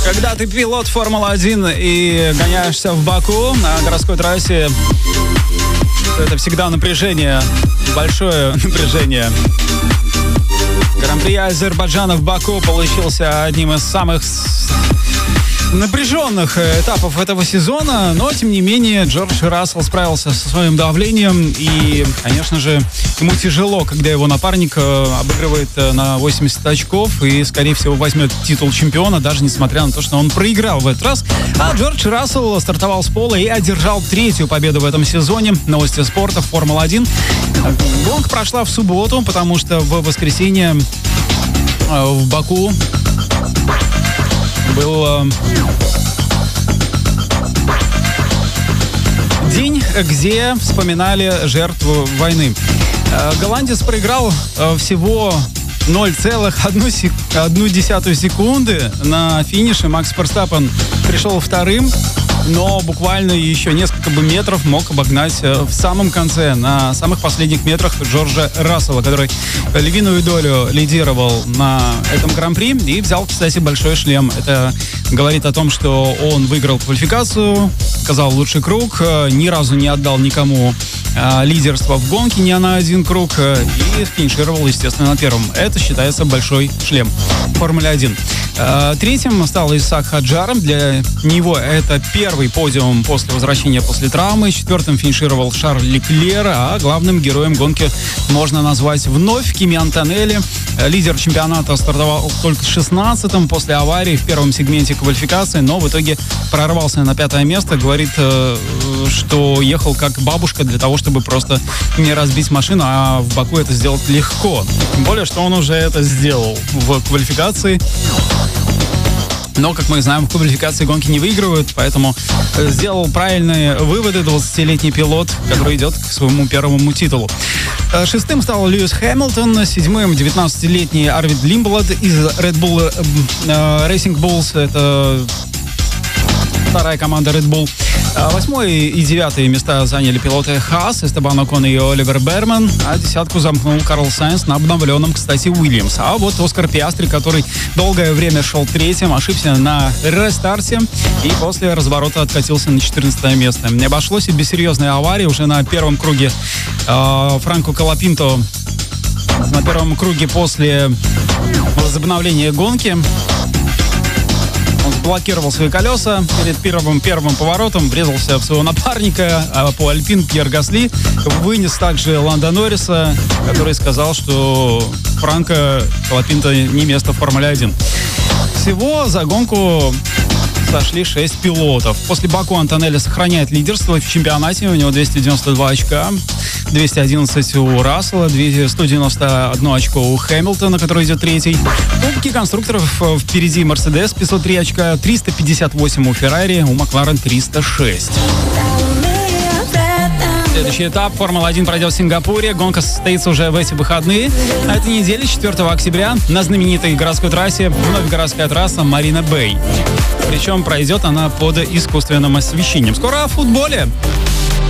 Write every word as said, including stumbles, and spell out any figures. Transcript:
Когда ты пилот Формулы один и гоняешься в Баку на городской трассе, это всегда напряжение, большое напряжение. Гран-при Азербайджана в Баку получился одним из самых напряженных этапов этого сезона, но, тем не менее, Джордж Рассел справился со своим давлением, и, конечно же, ему тяжело, когда его напарник обыгрывает на восемьдесят очков и, скорее всего, возьмет титул чемпиона, даже несмотря на то, что он проиграл в этот раз. А Джордж Рассел стартовал с пола и одержал третью победу в этом сезоне. Новости спорта, Формула один. Гонка прошла в субботу, потому что в воскресенье в Баку был день, где вспоминали жертву войны. Голландец проиграл всего ноль целых одну десятую секунды на финише. Макс Ферстаппен пришел вторым, но буквально еще несколько бы метров мог обогнать в самом конце, на самых последних метрах Джорджа Рассела, который львиную долю лидировал на этом гран-при и взял, кстати, большой шлем. Это говорит о том, что он выиграл квалификацию, показал лучший круг, ни разу не отдал никому лидерство в гонке ни на один круг и финишировал, естественно, на первом. Это считается большой шлем в Формуле один. Третьим стал Исаак Хаджар. Для него это первый подиум после возвращения после травмы. Четвертым финишировал Шарль Леклер, а главным героем гонки можно назвать вновь Кими Антонелли. Лидер чемпионата стартовал только шестнадцатым после аварии в первом сегменте квалификации, но в итоге прорвался на пятое место. Говорит, что ехал как бабушка для того, чтобы просто не разбить машину, а в Баку это сделать легко. Тем более, что он уже это сделал в квалификации. Но, как мы знаем, в квалификации гонки не выигрывают, поэтому сделал правильные выводы двадцатилетний пилот, который идет к своему первому титулу. Шестым стал Льюис Хэмилтон, седьмым девятнадцатилетний Арвид Лимблад из Red Bull э, Racing Bulls, это вторая команда Red Bull. Восьмое и девятое места заняли пилоты Хаас, Эстебан Окон и Оливер Берман, а десятку замкнул Карл Сайнс на обновленном, кстати, Уильямс. А вот Оскар Пиастри, который долгое время шел третьим, ошибся на рестарте и после разворота откатился на четырнадцатое место. Не обошлось и без серьезной аварии. Уже на первом круге э, Франко Колопинто на первом круге после возобновления гонки он заблокировал свои колеса перед первым, первым поворотом, врезался в своего напарника, а по Альпин Пьер Гасли вынес также Ландо Норриса, который сказал, что Франко Колопинто не место в Формуле один. Всего за гонку сошли шесть пилотов. После Баку Антонелли сохраняет лидерство в чемпионате. У него двести девяносто два очка, двести одиннадцать у Рассела, сто девяносто одно очко у Хэмилтона, который идет третий. В Кубке конструкторов впереди Мерседес пятьсот три очка, триста пятьдесят восемь у Феррари, у Макларен триста шесть. Следующий этап Формула один пройдет в Сингапуре. Гонка состоится уже в эти выходные. На этой неделе, четвёртого октября, на знаменитой городской трассе, вновь городская трасса Марина Бэй. Причем пройдет она под искусственным освещением. Скоро о футболе.